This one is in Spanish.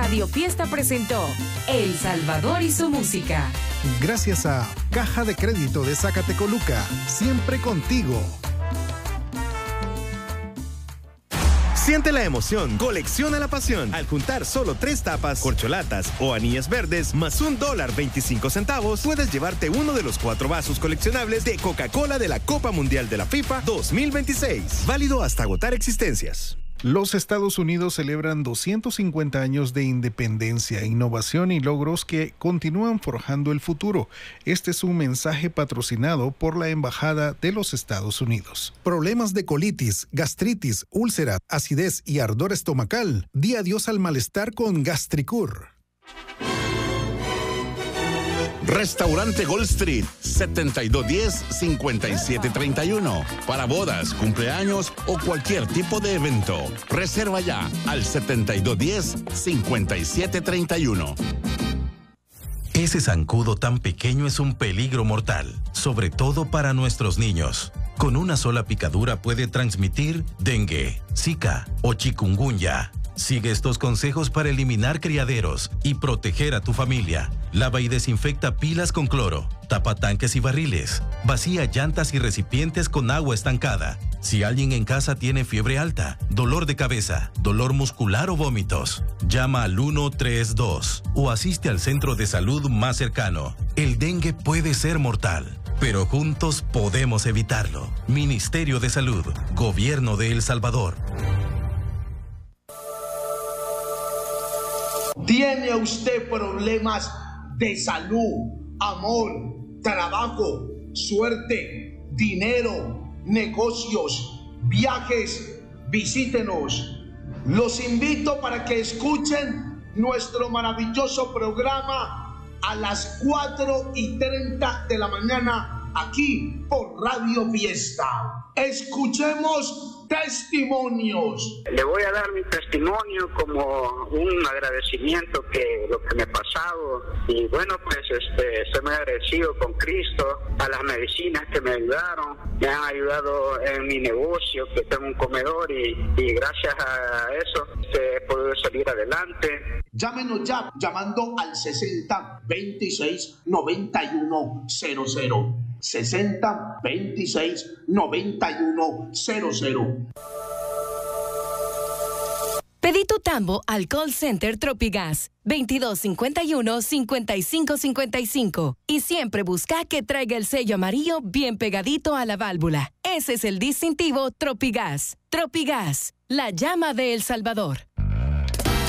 Radio Fiesta presentó El Salvador y su música. Gracias a Caja de Crédito de Zacatecoluca, siempre contigo. Siente la emoción, colecciona la pasión. Al juntar solo 3 tapas, corcholatas o anillas verdes más $1.25, puedes llevarte uno de los 4 vasos coleccionables de Coca-Cola de la Copa Mundial de la FIFA 2026. Válido hasta agotar existencias. Los Estados Unidos celebran 250 años de independencia, innovación y logros que continúan forjando el futuro. Este es un mensaje patrocinado por la Embajada de los Estados Unidos. Problemas de colitis, gastritis, úlcera, acidez y ardor estomacal. Di adiós al malestar con Gastricur. Restaurante Gold Street, 7210-5731. Para bodas, cumpleaños o cualquier tipo de evento. Reserva ya al 7210-5731. Ese zancudo tan pequeño es un peligro mortal, sobre todo para nuestros niños. Con una sola picadura puede transmitir dengue, zika o chikungunya. Sigue estos consejos para eliminar criaderos y proteger a tu familia. Lava y desinfecta pilas con cloro. Tapa tanques y barriles. Vacía llantas y recipientes con agua estancada. Si alguien en casa tiene fiebre alta, dolor de cabeza, dolor muscular o vómitos, llama al 132 o asiste al centro de salud más cercano. El dengue puede ser mortal, pero juntos podemos evitarlo. Ministerio de Salud, Gobierno de El Salvador. ¿Tiene usted problemas de salud, amor, trabajo, suerte, dinero, negocios, viajes? Visítenos. Los invito para que escuchen nuestro maravilloso programa a las 4:30 de la mañana aquí por Radio Fiesta. Escuchemos testimonios. Le voy a dar mi testimonio como un agradecimiento que lo que me ha pasado, y bueno, pues estoy muy agradecido con Cristo, a las medicinas que me ayudaron, me han ayudado en mi negocio, que tengo un comedor, y gracias a eso he podido salir adelante. Llámenos ya, llamando al 6026-9100. 6026-9100. Pedí tu tambo al call center Tropigas 2251-5555 y siempre busca que traiga el sello amarillo bien pegadito a la válvula. Ese es el distintivo Tropigas. Tropigas, la llama de El Salvador.